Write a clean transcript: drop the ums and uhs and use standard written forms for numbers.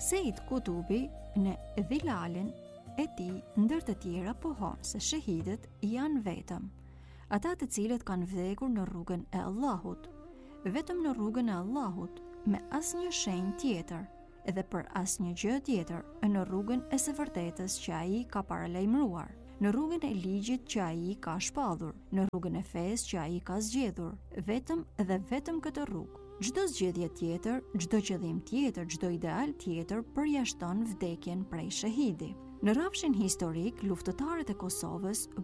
Sejt Kutubi në Dhilalin e tij ndër të tjera pohon se shahidët janë vetëm ata të cilët kanë vdekur në rrugën e Allahut, vetëm në rrugën e Allahut, me asnjë shenjë tjetër, edhe për asnjë gjë tjetër, në rrugën e së vërtetës që ai ka paralajmëruar, në rrugën e ligjit që ai ka shpallur, në rrugën e fesë që ai ka zgjedhur, vetëm dhe vetëm këtë rrugë. Çdo zgjedhje tjetër, çdo qëllim tjetër, çdo ideal tjetër përjashton vdekjen prej shahidi. Në rrafshin historik, luftëtarët e Kosovës